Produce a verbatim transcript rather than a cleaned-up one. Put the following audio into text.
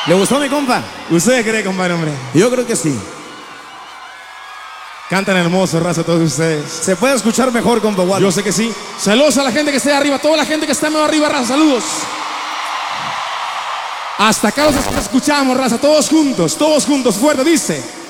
¿Le gustó mi compa? ¿Usted cree, compadre, hombre? Yo creo que sí. Cantan hermoso, raza, todos ustedes. Se puede escuchar mejor, compa Wallace. Yo sé que sí. Saludos a la gente que está arriba, toda la gente que está más arriba, raza, saludos. Hasta acá los escuchamos, raza, todos juntos, todos juntos, fuerte, dice.